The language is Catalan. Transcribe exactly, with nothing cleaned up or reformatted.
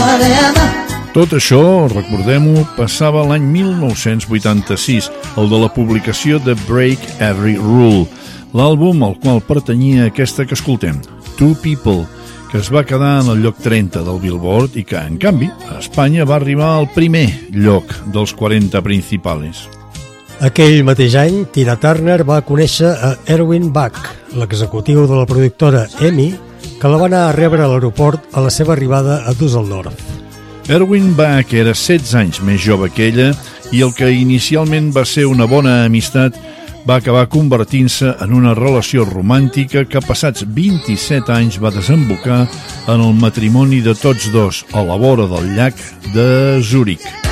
Morena. Tot això, recordem-ho, passava l'any mil nou-cents vuitanta-sis, el de la publicació de Break Every Rule, l'àlbum al qual pertanyia aquesta que escoltem, Two People, que es va quedar en el lloc trenta del Billboard i que, en canvi, a Espanya va arribar al primer lloc dels quaranta principals. Aquell mateix any, Tina Turner va conèixer a Erwin Bach, l'executiu de la productora E M I, que la va anar a rebre a l'aeroport a la seva arribada a Düsseldorf. Erwin Bach era setze anys més jove que ella i el que inicialment va ser una bona amistat va acabar convertint-se en una relació romàntica que passats vint-i-set anys va desembocar en el matrimoni de tots dos a la vora del llac de Zúrich.